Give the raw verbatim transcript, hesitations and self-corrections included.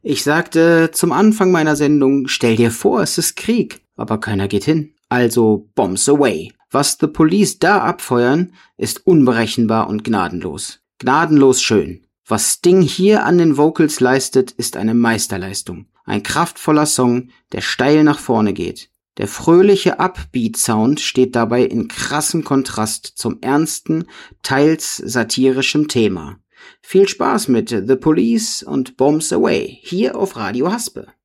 Ich sagte zum Anfang meiner Sendung, stell dir vor, es ist Krieg, aber keiner geht hin. Also Bombs away. Was The Police da abfeuern, ist unberechenbar und gnadenlos. Gnadenlos schön. Was Sting hier an den Vocals leistet, ist eine Meisterleistung. Ein kraftvoller Song, der steil nach vorne geht. Der fröhliche Upbeat-Sound steht dabei in krassem Kontrast zum ernsten, teils satirischem Thema. Viel Spaß mit The Police und Bombs Away hier auf Radio Haspe.